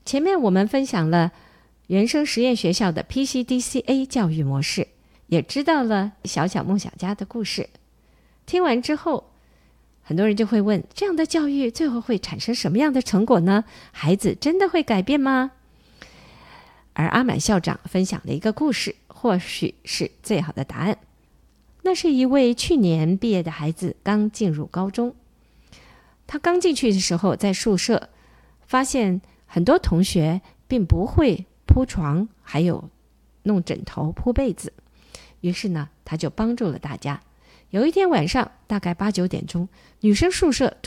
前面我们分享了原生实验学校的 PCDCA 教育模式，也知道了小小梦想家的故事。听完之后，很多人就会问，这样的教育最后会产生什么样的成果呢？孩子真的会改变吗？而阿满校长分享的一个故事，或许是最好的答案。那是一位去年毕业的孩子，刚进入高中。他刚进去的时候，在宿舍发现很多同学并不会铺床，还有弄枕头铺被子。于是呢，他就帮助了大家。有一天晚上大概8、9点钟，女生宿舍